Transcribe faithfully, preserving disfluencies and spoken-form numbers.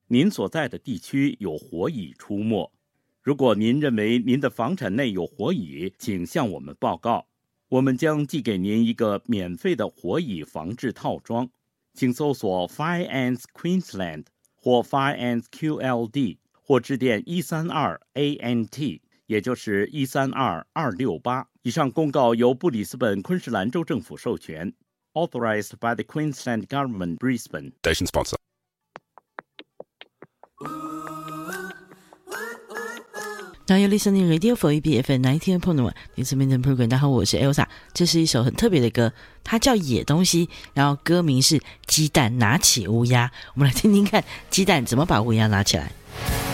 您所在的地区有火蚁出没。如果您认为您的房产内有火蚁，请向我们报告，我们将寄给您一个免费的火蚁防治套装。请搜索 Fire Ants Queensland 或 Fire Ants Q L D， 或致电一三二 A N T， 也就是一三二二六八。以上公告由布里斯本昆士兰州政府授权。Authorized by the Queensland Government, Brisbane. Station sponsor. Now you're listening radio for E B F M ninety point one. This is Minden Program. 大家好，我是 Elsa。这是一首很特别的歌，它叫《野东西》，然后歌名是《鸡蛋拿起乌鸦》。我们来听听看，鸡蛋怎么把乌鸦拿起来。